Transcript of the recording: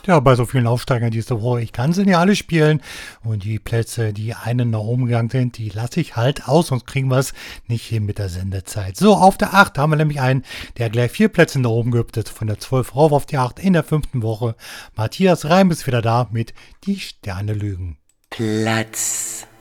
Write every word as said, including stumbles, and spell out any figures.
Ja, bei so vielen Aufsteigern diese Woche, ich kann sie nicht alle spielen. Und die Plätze, die einen nach oben gegangen sind, die lasse ich halt aus, sonst kriegen wir es nicht hin mit der Sendezeit. So, auf der acht haben wir nämlich einen, der gleich vier Plätze nach oben gehüpft ist. Von der zwölf rauf auf die acht in der fünften Woche. Matthias Reim ist wieder da mit Die Sterne lügen. Platz